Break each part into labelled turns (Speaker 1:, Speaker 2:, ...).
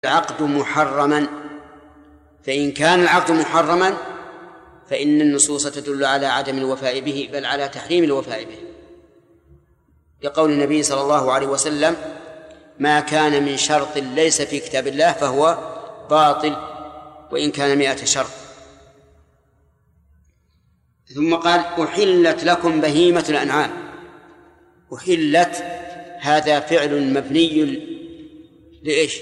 Speaker 1: العقد محرما، فإن كان العقد محرما فإن النصوص تدل على عدم الوفاء به، بل على تحريم الوفاء به، لقول النبي صلى الله عليه وسلم: ما كان من شرط ليس في كتاب الله فهو باطل وإن كان 100 شرط. ثم قال: أحلت لكم بهيمة الأنعام. أحلت هذا فعل مبني لإيش؟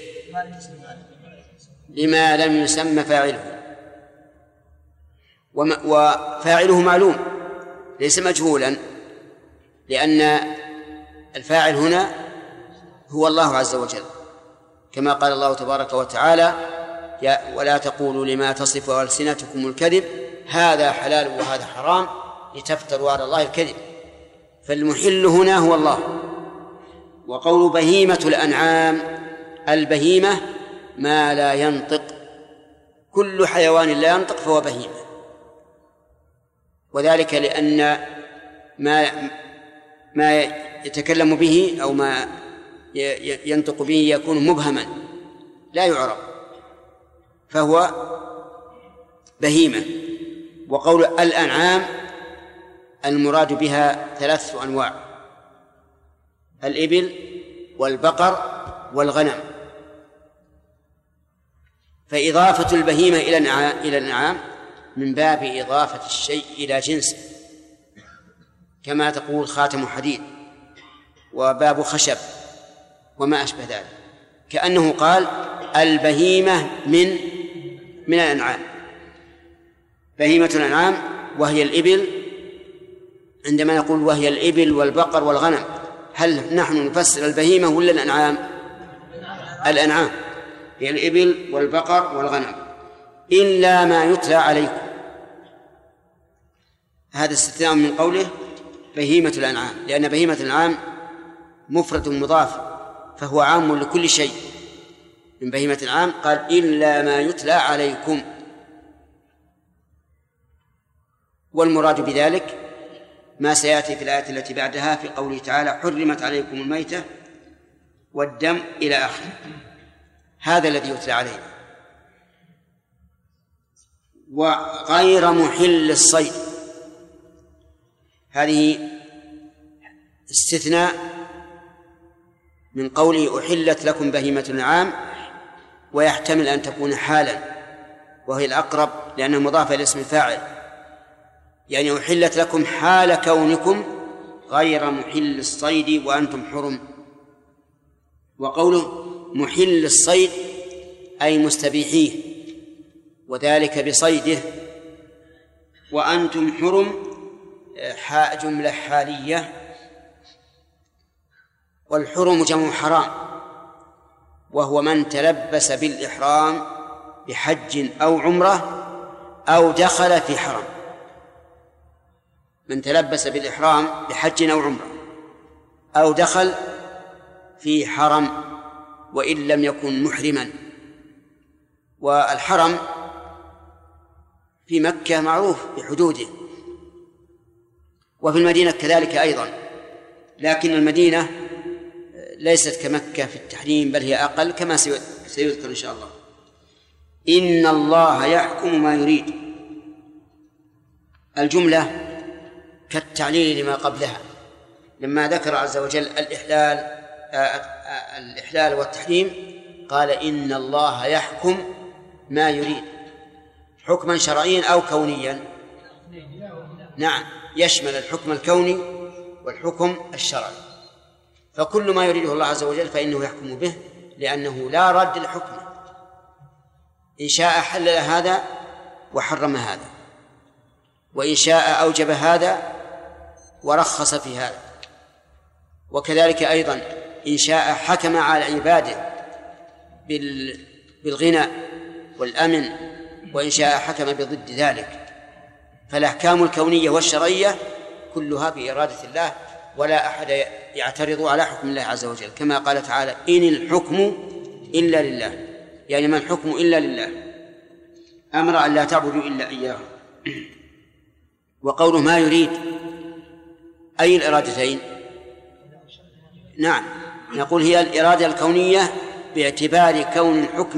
Speaker 1: لما لم يسمى فاعله، وفاعله معلوم ليس مجهولا، لأن الفاعل هنا هو الله عز وجل، كما قال الله تبارك وتعالى: ولا تقولوا لما تصف ألسنتكم الكذب هذا حلال وهذا حرام لتفتروا على الله الكذب. فالمحل هنا هو الله. وقول بهيمة الأنعام، البهيمة ما لا ينطق، كل حيوان لا ينطق فهو بهيمة، وذلك لأن ما يتكلم به أو ما ينطق به يكون مبهما لا يعرف، فهو بهيمة. وقول الأنعام المراد بها 3 أنواع: الإبل والبقر والغنم. فإضافة البهيمة إلى الأنعام من باب إضافة الشيء إلى جنسه، كما تقول خاتم حديد وباب خشب وما أشبه ذلك، كأنه قال البهيمة من الأنعام. بهيمة الأنعام وهي الإبل، عندما نقول وهي الإبل والبقر والغنم، هل نحن نفسر البهيمة ولا الأنعام؟ الأنعام هي الإبل والبقر والغنم، إلا ما يتلى عليكم. هذا استثناء من قوله بهيمة الأنعام، لأن بهيمة الأنعام مفرد مضاف، فهو عام لكل شيء. من بهيمة الأنعام قال إلا ما يتلى عليكم، والمراد بذلك ما سيأتي في الآية التي بعدها في قوله تعالى: حرمت عليكم الميتة والدم إلى آخره. هذا الذي يتلى علينا. وغير محل الصيد، هذه استثناء من قوله أحلت لكم بهيمة الأنعام، ويحتمل أن تكون حالا، وهي الأقرب لأنها مضافة إلى اسم الفاعل، يعني أحلت لكم حال كونكم غير محل الصيد وأنتم حرم. وقوله محل الصيد أي مستبيحيه، وذلك بصيده، وأنتم حرم جملة حالية، والحرم جمع حرام، وهو من تلبس بالإحرام بحج أو عمرة أو دخل في حرم. من تلبس بالإحرام بحج أو عمرة أو دخل في حرم وإن لم يكن محرما. والحرم في مكة معروف بحدوده، وفي المدينة كذلك أيضا، لكن المدينة ليست كمكة في التحريم، بل هي أقل كما سيذكر إن شاء الله. إن الله يحكم ما يريد، الجملة كالتعليل لما قبلها، لما ذكر عز وجل الإحلال والتحريم قال إن الله يحكم ما يريد، حكما شرعيا أو كونيا. نعم، يشمل الحكم الكوني والحكم الشرعي، فكل ما يريده الله عز وجل فإنه يحكم به، لأنه لا رد لحكمه. إن شاء حلل هذا وحرم هذا، وإن شاء أوجب هذا ورخص في هذا، وكذلك أيضا إن شاء حكم على عباده بالغنى والأمن، وإن شاء حكم بضد ذلك. فالأحكام الكونية والشرعية كلها بإرادة الله، ولا أحد يعترض على حكم الله عز وجل، كما قال تعالى: إن الحكم إلا لله، يعني ما الحكم إلا لله، أمر أن لا تعبدوا إلا إياه. وقوله ما يريد أي الإرادتين؟ نعم، نقول هي الإرادة الكونية باعتبار كون الحكم